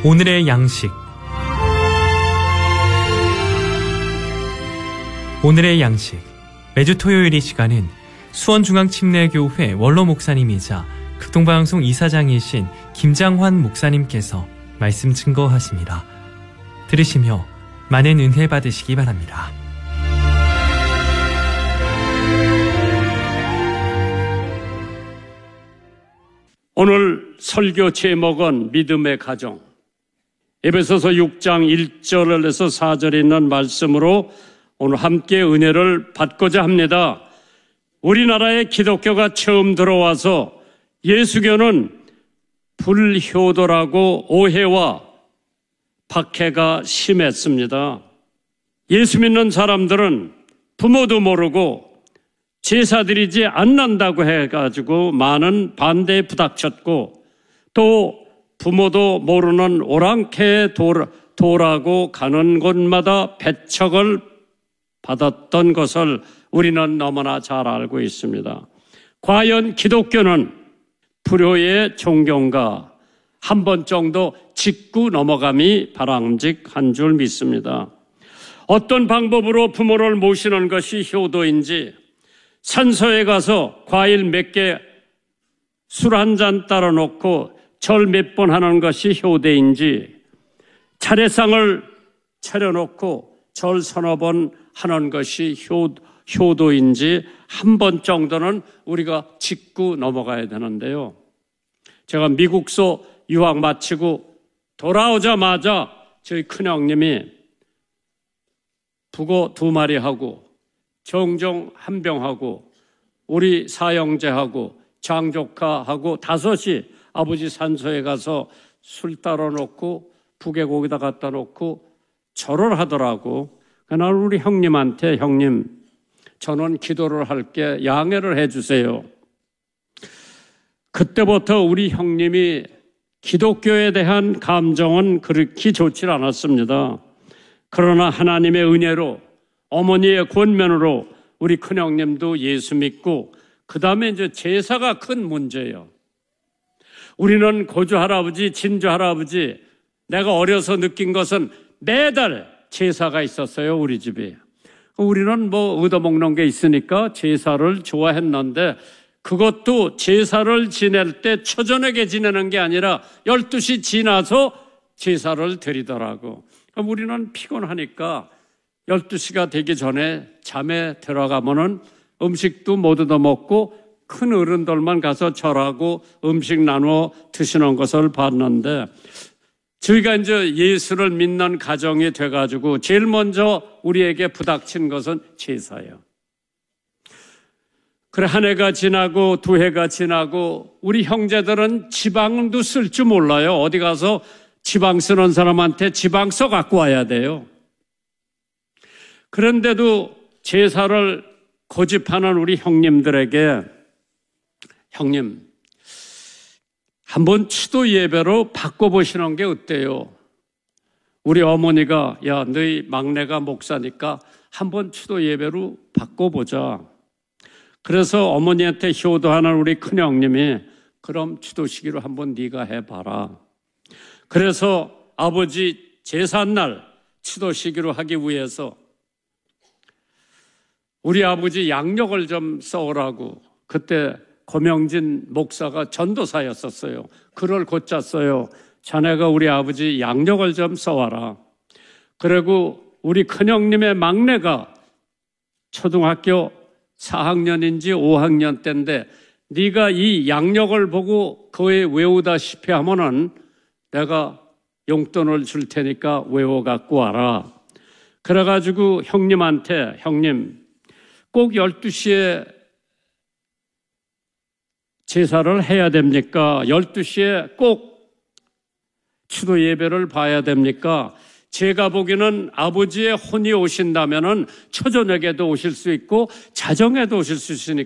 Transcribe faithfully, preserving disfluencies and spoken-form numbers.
오늘의 양식. 오늘의 양식. 매주 토요일 이 시간은 수원중앙침례교회 원로 목사님이자 극동방송 이사장이신 김장환 목사님께서 말씀 증거하십니다. 들으시며 많은 은혜 받으시기 바랍니다. 오늘 설교 제목은 믿음의 가정. 에베소서 육 장 일 절에서 사 절에 있는 말씀으로 오늘 함께 은혜를 받고자 합니다. 우리나라에 기독교가 처음 들어와서 예수교는 불효도라고 오해와 박해가 심했습니다. 예수 믿는 사람들은 부모도 모르고 제사드리지 않는다고 해가지고 많은 반대에 부닥쳤고, 또 부모도 모르는 오랑캐 도라고 가는 곳마다 배척을 받았던 것을 우리는 너무나 잘 알고 있습니다. 과연 기독교는 불효의 종교인가? 한 번 정도 짚고 넘어감이 바람직한 줄 믿습니다. 어떤 방법으로 부모를 모시는 것이 효도인지, 산소에 가서 과일 몇 개, 술 한 잔 따라 놓고 절 몇 번 하는 것이 효대인지, 차례상을 차려놓고 절 서너 번 하는 것이 효, 효도인지 한 번 정도는 우리가 짚고 넘어가야 되는데요. 제가 미국서 유학 마치고 돌아오자마자 저희 큰형님이 북어 두 마리 하고 정종 한 병하고 우리 사형제하고 장조카하고 다섯이 아버지 산소에 가서 술 따라 놓고 북에 거기다 갖다 놓고 절을 하더라고. 그날 우리 형님한테, 형님 저는 기도를 할게, 양해를 해주세요. 그때부터 우리 형님이 기독교에 대한 감정은 그렇게 좋지 않았습니다. 그러나 하나님의 은혜로, 어머니의 권면으로 우리 큰형님도 예수 믿고, 그 다음에 이제 제사가 큰 문제예요. 우리는 고조 할아버지, 진주 할아버지, 내가 어려서 느낀 것은 매달 제사가 있었어요, 우리 집에. 우리는 뭐 얻어먹는 게 있으니까 제사를 좋아했는데, 그것도 제사를 지낼 때 초저녁에 지내는 게 아니라 열두 시 지나서 제사를 드리더라고. 우리는 피곤하니까 열두 시가 되기 전에 잠에 들어가면은 음식도 못 얻어먹고 큰 어른들만 가서 절하고 음식 나누어 드시는 것을 봤는데, 저희가 이제 예수를 믿는 가정이 돼가지고 제일 먼저 우리에게 부닥친 것은 제사예요. 그래, 한 해가 지나고 두 해가 지나고 우리 형제들은 지방도 쓸 줄 몰라요. 어디 가서 지방 쓰는 사람한테 지방서 갖고 와야 돼요. 그런데도 제사를 고집하는 우리 형님들에게, 형님 한번 추도 예배로 바꿔보시는 게 어때요? 우리 어머니가, 야, 너희 막내가 목사니까 한번 추도 예배로 바꿔보자. 그래서 어머니한테 효도하는 우리 큰형님이, 그럼 추도시기로 한번 네가 해봐라. 그래서 아버지 제삿날 추도시기로 하기 위해서 우리 아버지 양력을 좀 써오라고, 그때 고명진 목사가 전도사였었어요. 글을 고쳤어요. 자네가 우리 아버지 양력을 좀 써와라. 그리고 우리 큰형님의 막내가 초등학교 사 학년인지 오 학년 때인데, 네가 이 양력을 보고 거에 외우다시피 하면은 내가 용돈을 줄 테니까 외워 갖고 와라. 그래가지고 형님한테, 형님 꼭 열두 시에 제사를 해야 됩니까? 열두 시에 꼭 추도 예배를 봐야 됩니까? 제가 보기에는 아버지의 혼이 오신다면은 초저녁에도 오실 수 있고 자정에도 오실 수 있으니까